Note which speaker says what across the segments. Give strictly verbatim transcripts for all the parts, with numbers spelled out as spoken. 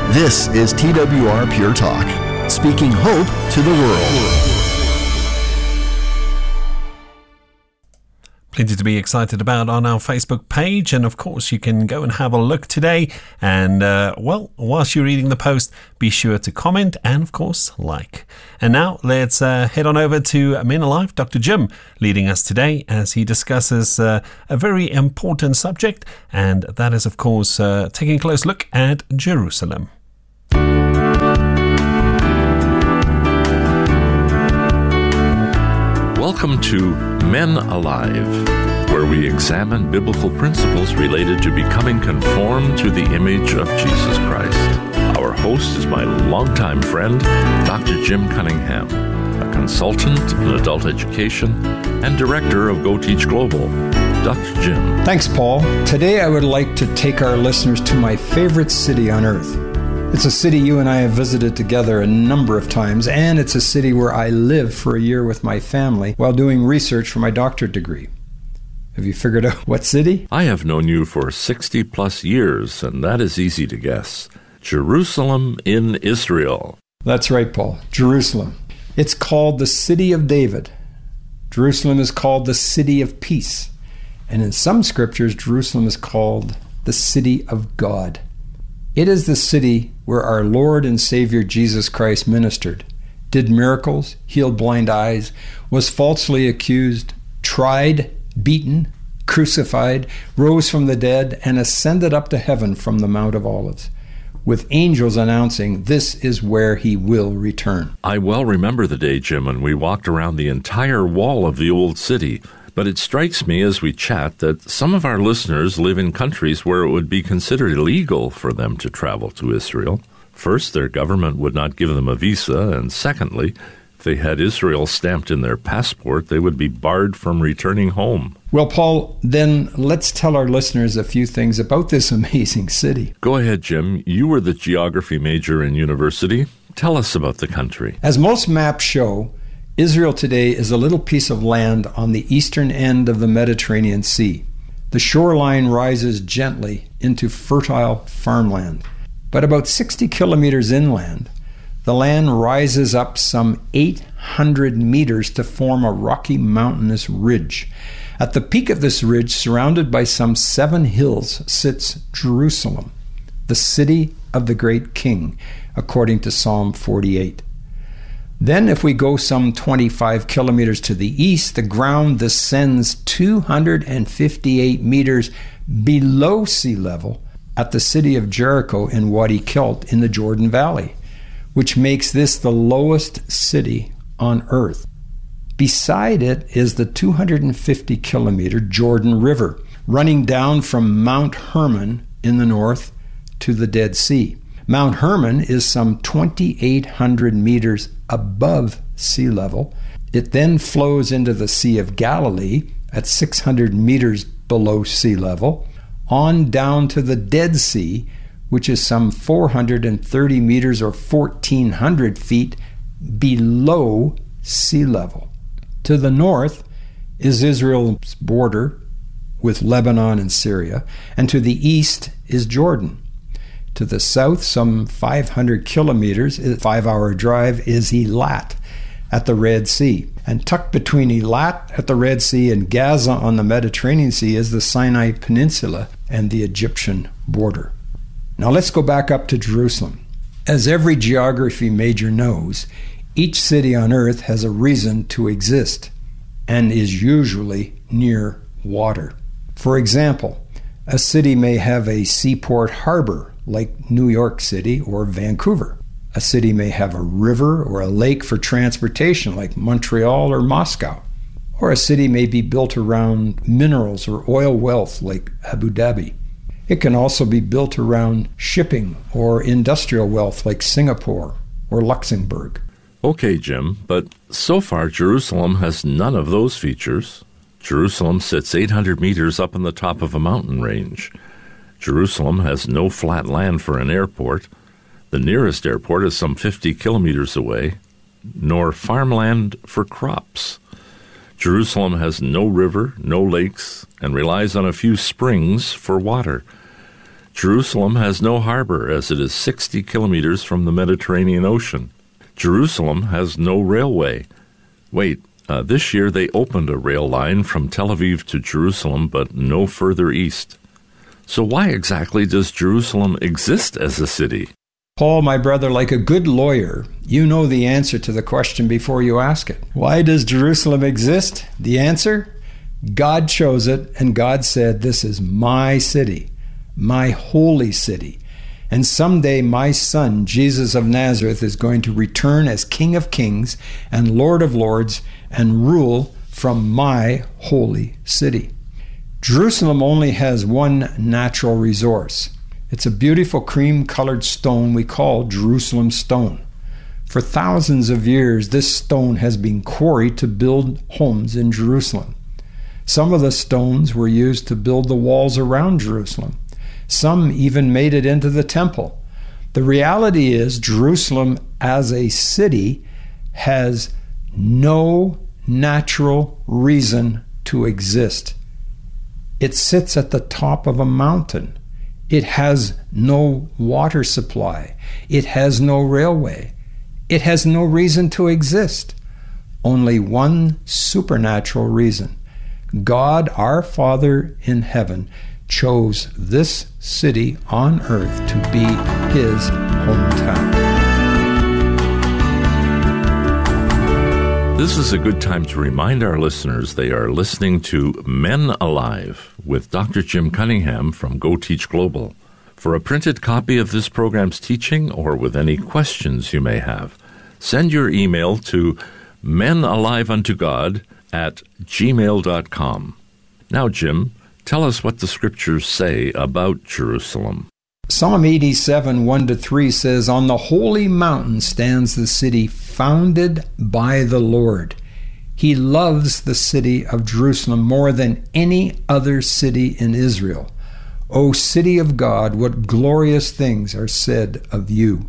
Speaker 1: This is T W R Pure Talk, speaking hope to the world.
Speaker 2: Plenty to be excited about on our Facebook page, and of course you can go and have a look today. And uh, well, whilst you're reading the post, be sure to comment and of course like. And now let's uh, head on over to Men Alive. Doctor Jim leading us today as he discusses uh, a very important subject, and that is of course uh, taking a close look at Jerusalem.
Speaker 3: Welcome to Men Alive, where we examine biblical principles related to becoming conformed to the image of Jesus Christ. Our host is my longtime friend, Doctor Jim Cunningham, a consultant in adult education and director of Go Teach Global. Doctor Jim.
Speaker 4: Thanks, Paul. Today I would like to take our listeners to my favorite city on earth. It's a city you and I have visited together a number of times, and it's a city where I lived for a year with my family while doing research for my doctorate degree. Have you figured out what city?
Speaker 3: I have known you for sixty plus years, and that is easy to guess. Jerusalem in Israel.
Speaker 4: That's right, Paul. Jerusalem. It's called the City of David. Jerusalem is called the City of Peace. And in some scriptures, Jerusalem is called the City of God. It is the city where our Lord and Savior Jesus Christ ministered, did miracles, healed blind eyes, was falsely accused, tried, beaten, crucified, rose from the dead, and ascended up to heaven from the Mount of Olives, with angels announcing this is where he will return.
Speaker 3: I well remember the day, Jim, when we walked around the entire wall of the old city. But it strikes me as we chat that some of our listeners live in countries where it would be considered illegal for them to travel to Israel. First, their government would not give them a visa, and secondly, if they had Israel stamped in their passport, they would be barred from returning home.
Speaker 4: Well, Paul, then let's tell our listeners a few things about this amazing city.
Speaker 3: Go ahead, Jim. You were the geography major in university. Tell us about the country.
Speaker 4: As most maps show, Israel today is a little piece of land on the eastern end of the Mediterranean Sea. The shoreline rises gently into fertile farmland. But about sixty kilometers inland, the land rises up some eight hundred meters to form a rocky mountainous ridge. At the peak of this ridge, surrounded by some seven hills, sits Jerusalem, the city of the great king, according to Psalm forty-eight. Then if we go some twenty-five kilometers to the east, the ground descends two hundred fifty-eight meters below sea level at the city of Jericho in Wadi Kilt in the Jordan Valley, which makes this the lowest city on earth. Beside it is the two hundred fifty kilometer Jordan River, running down from Mount Hermon in the north to the Dead Sea. Mount Hermon is some twenty-eight hundred meters above sea level. It then flows into the Sea of Galilee at six hundred meters below sea level, on down to the Dead Sea, which is some four hundred thirty meters or fourteen hundred feet below sea level. To the north is Israel's border with Lebanon and Syria, and to the east is Jordan. To the south, some five hundred kilometers, a five-hour drive, is Eilat at the Red Sea. And tucked between Eilat at the Red Sea and Gaza on the Mediterranean Sea is the Sinai Peninsula and the Egyptian border. Now let's go back up to Jerusalem. As every geography major knows, each city on earth has a reason to exist and is usually near water. For example, a city may have a seaport harbor like New York City or Vancouver. A city may have a river or a lake for transportation like Montreal or Moscow. Or a city may be built around minerals or oil wealth like Abu Dhabi. It can also be built around shipping or industrial wealth like Singapore or Luxembourg.
Speaker 3: Okay, Jim, but so far Jerusalem has none of those features. Jerusalem sits eight hundred meters up on the top of a mountain range. Jerusalem has no flat land for an airport. The nearest airport is some fifty kilometers away, nor farmland for crops. Jerusalem has no river, no lakes, and relies on a few springs for water. Jerusalem has no harbor, as it is sixty kilometers from the Mediterranean Ocean. Jerusalem has no railway. Wait, uh, this year they opened a rail line from Tel Aviv to Jerusalem, but no further east. So why exactly does Jerusalem exist as a city?
Speaker 4: Paul, my brother, like a good lawyer, you know the answer to the question before you ask it. Why does Jerusalem exist? The answer? God chose it, and God said, this is my city, my holy city. And someday my son, Jesus of Nazareth, is going to return as King of Kings and Lord of Lords and rule from my holy city. Jerusalem only has one natural resource. It's a beautiful cream-colored stone we call Jerusalem stone. For thousands of years, this stone has been quarried to build homes in Jerusalem. Some of the stones were used to build the walls around Jerusalem. Some even made it into the temple. The reality is, Jerusalem as a city has no natural reason to exist. It sits at the top of a mountain. It has no water supply. It has no railway. It has no reason to exist. Only one supernatural reason. God, our Father in heaven, chose this city on earth to be his hometown.
Speaker 3: This is a good time to remind our listeners they are listening to Men Alive with Doctor Jim Cunningham from Go Teach Global. For a printed copy of this program's teaching or with any questions you may have, send your email to menaliveuntogod at gmail dot com. Now, Jim, tell us what the scriptures say about Jerusalem.
Speaker 4: Psalm eighty-seven, one to three says, on the holy mountain stands the city founded by the Lord. He loves the city of Jerusalem more than any other city in Israel. O city of God, what glorious things are said of you.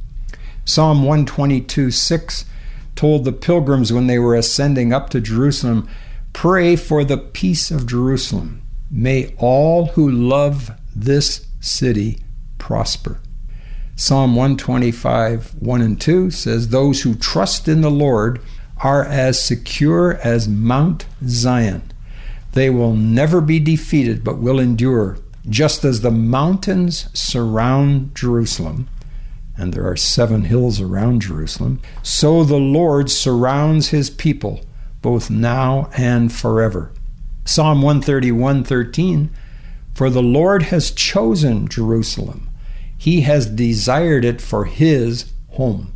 Speaker 4: Psalm one twenty-two, six told the pilgrims when they were ascending up to Jerusalem, pray for the peace of Jerusalem. May all who love this city prosper. Psalm one twenty-five, one and two says, those who trust in the Lord are as secure as Mount Zion. They will never be defeated, but will endure. Just as the mountains surround Jerusalem, and there are seven hills around Jerusalem, so the Lord surrounds his people, both now and forever. Psalm one thirty-one, thirteen, for the Lord has chosen Jerusalem. He has desired it for his home.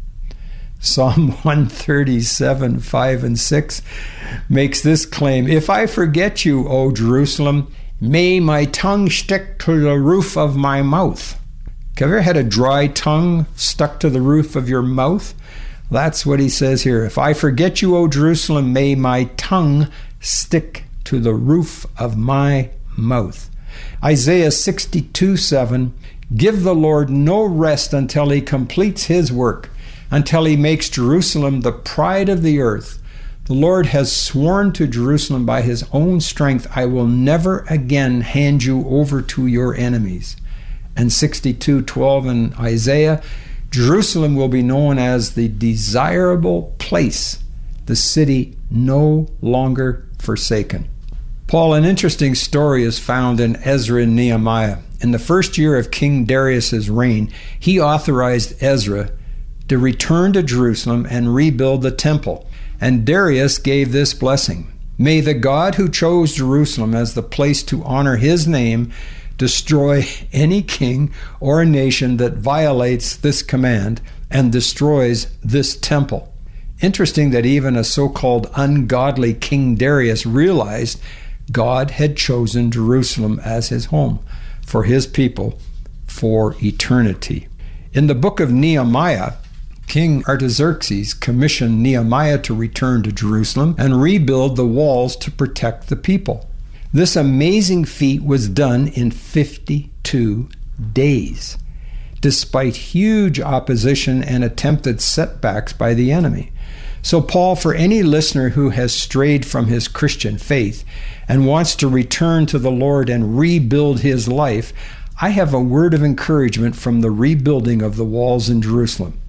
Speaker 4: Psalm one thirty-seven, five and six makes this claim, if I forget you, O Jerusalem, may my tongue stick to the roof of my mouth. Have you ever had a dry tongue stuck to the roof of your mouth? That's what he says here. If I forget you, O Jerusalem, may my tongue stick to the roof of my mouth. Isaiah sixty-two, seven, give the Lord no rest until he completes his work, until he makes Jerusalem the pride of the earth. The Lord has sworn to Jerusalem by his own strength, I will never again hand you over to your enemies. And sixty-two, twelve in Isaiah, Jerusalem will be known as the desirable place, the city no longer forsaken. Paul, an interesting story is found in Ezra and Nehemiah. In the first year of King Darius's reign, he authorized Ezra to return to Jerusalem and rebuild the temple. And Darius gave this blessing. May the God who chose Jerusalem as the place to honor his name destroy any king or nation that violates this command and destroys this temple. Interesting that even a so-called ungodly King Darius realized God had chosen Jerusalem as his home for his people for eternity. In the book of Nehemiah, King Artaxerxes commissioned Nehemiah to return to Jerusalem and rebuild the walls to protect the people. This amazing feat was done in fifty-two days, despite huge opposition and attempted setbacks by the enemy. So, Paul, for any listener who has strayed from his Christian faith and wants to return to the Lord and rebuild his life, I have a word of encouragement from the rebuilding of the walls in Jerusalem.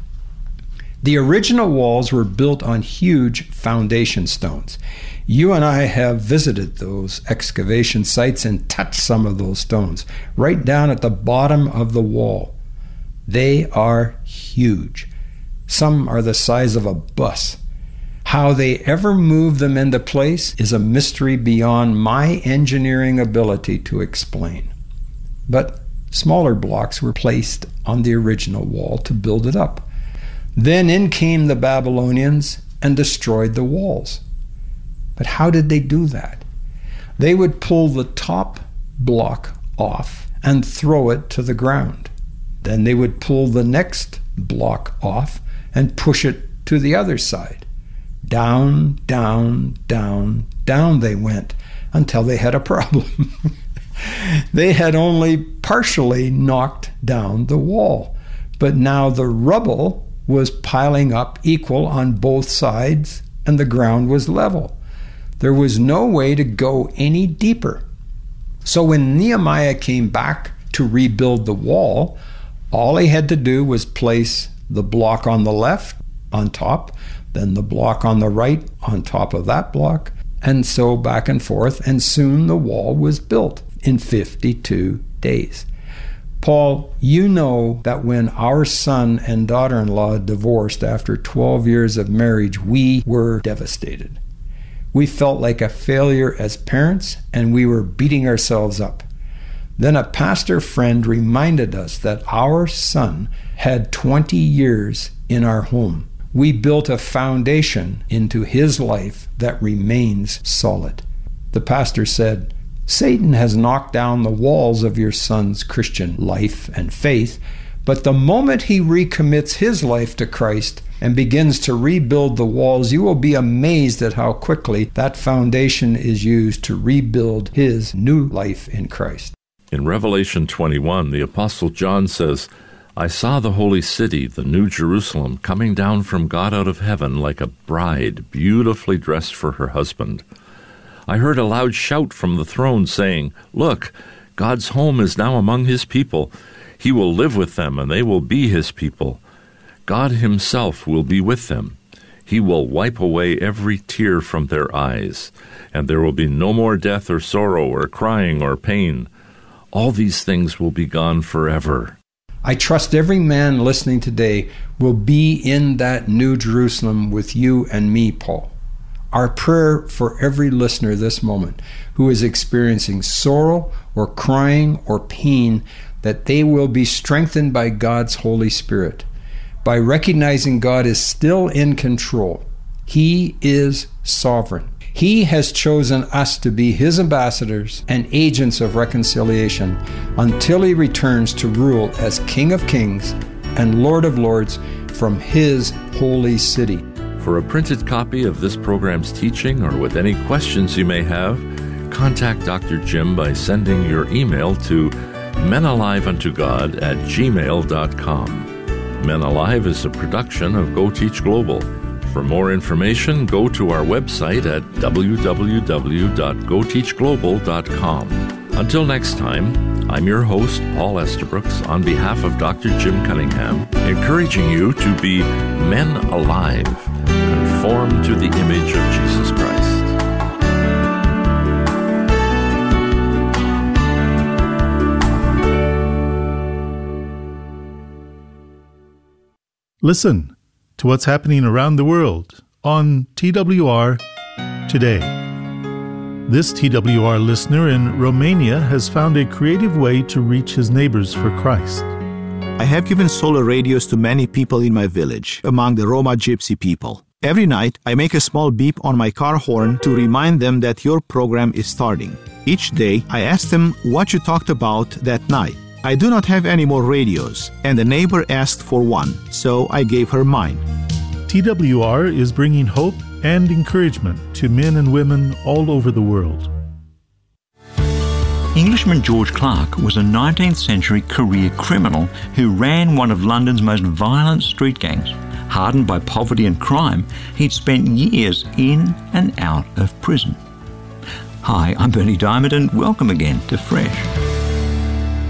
Speaker 4: The original walls were built on huge foundation stones. You and I have visited those excavation sites and touched some of those stones, right down at the bottom of the wall. They are huge. Some are the size of a bus. How they ever moved them into place is a mystery beyond my engineering ability to explain. But smaller blocks were placed on the original wall to build it up. Then in came the Babylonians and destroyed the walls. But how did they do that? They would pull the top block off and throw it to the ground. Then they would pull the next block off and push it to the other side. Down, down, down, down they went until they had a problem. They had only partially knocked down the wall, but now the rubble was piling up equal on both sides and the ground was level. There was no way to go any deeper. So when Nehemiah came back to rebuild the wall, all he had to do was place the block on the left on top, then the block on the right on top of that block, and so back and forth, and soon the wall was built in fifty-two days. Paul, you know that when our son and daughter-in-law divorced after twelve years of marriage, we were devastated. We felt like a failure as parents, and we were beating ourselves up. Then a pastor friend reminded us that our son had twenty years in our home. We built a foundation into his life that remains solid. The pastor said, Satan has knocked down the walls of your son's Christian life and faith, but the moment he recommits his life to Christ and begins to rebuild the walls, you will be amazed at how quickly that foundation is used to rebuild his new life in Christ.
Speaker 3: In Revelation twenty-one, the Apostle John says, I saw the holy city, the New Jerusalem, coming down from God out of heaven like a bride beautifully dressed for her husband. I heard a loud shout from the throne saying, Look, God's home is now among his people. He will live with them, and they will be his people. God himself will be with them. He will wipe away every tear from their eyes, and there will be no more death or sorrow or crying or pain. All these things will be gone forever.
Speaker 4: I trust every man listening today will be in that New Jerusalem with you and me, Paul. Our prayer for every listener this moment who is experiencing sorrow or crying or pain, that they will be strengthened by God's Holy Spirit. By recognizing God is still in control. He is sovereign. He has chosen us to be his ambassadors and agents of reconciliation until he returns to rule as King of Kings and Lord of Lords from his holy city.
Speaker 3: For a printed copy of this program's teaching or with any questions you may have, contact Doctor Jim by sending your email to menaliveuntogod at gmail dot com. Men Alive is a production of Go Teach Global. For more information, go to our website at w w w dot go teach global dot com. Until next time, I'm your host, Paul Estabrooks, on behalf of Doctor Jim Cunningham, encouraging you to be men alive, conformed to the image of Jesus Christ.
Speaker 5: Listen to what's happening around the world on T W R Today. This T W R listener in Romania has found a creative way to reach his neighbors for Christ.
Speaker 6: I have given solar radios to many people in my village, among the Roma Gypsy people. Every night, I make a small beep on my car horn to remind them that your program is starting. Each day, I ask them what you talked about that night. I do not have any more radios, and the neighbor asked for one, so I gave her mine.
Speaker 5: T W R is bringing hope and encouragement to men and women all over the world.
Speaker 7: Englishman George Clark was a nineteenth century career criminal who ran one of London's most violent street gangs. Hardened by poverty and crime, he'd spent years in and out of prison. Hi, I'm Bernie Diamond, and welcome again to Fresh.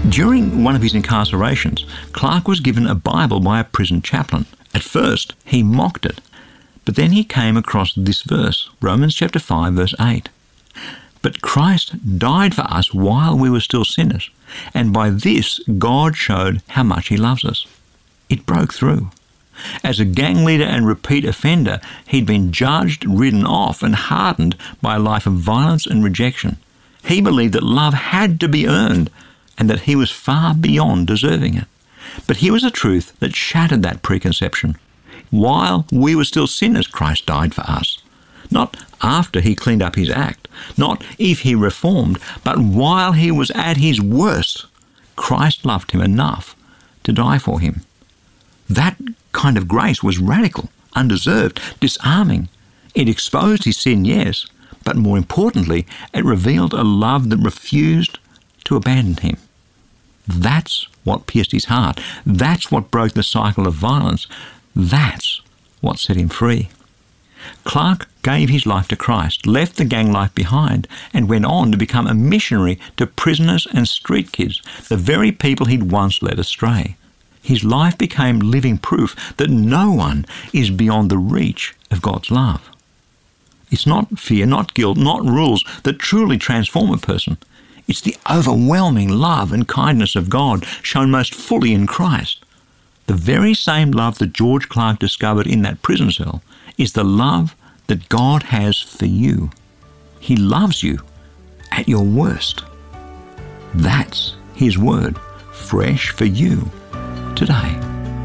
Speaker 7: During one of his incarcerations, Clark was given a Bible by a prison chaplain. At first, he mocked it, but then he came across this verse, Romans chapter five, verse eight. But Christ died for us while we were still sinners, and by this God showed how much he loves us. It broke through. As a gang leader and repeat offender, he'd been judged, ridden off, and hardened by a life of violence and rejection. He believed that love had to be earned, and that he was far beyond deserving it. But here was a truth that shattered that preconception. While we were still sinners, Christ died for us. Not after he cleaned up his act, not if he reformed, but while he was at his worst, Christ loved him enough to die for him. That kind of grace was radical, undeserved, disarming. It exposed his sin, yes, but more importantly, it revealed a love that refused to abandon him. That's what pierced his heart. That's what broke the cycle of violence. That's what set him free. Clark gave his life to Christ, left the gang life behind, and went on to become a missionary to prisoners and street kids, the very people he'd once led astray. His life became living proof that no one is beyond the reach of God's love. It's not fear, not guilt, not rules that truly transform a person. It's the overwhelming love and kindness of God shown most fully in Christ. The very same love that George Clark discovered in that prison cell is the love that God has for you. He loves you at your worst. That's his word, fresh for you today.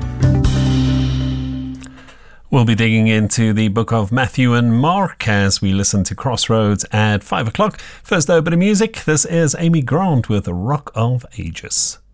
Speaker 2: We'll be digging into the book of Matthew and Mark as we listen to Crossroads at five o'clock. First, though, a bit of music. This is Amy Grant with Rock of Ages.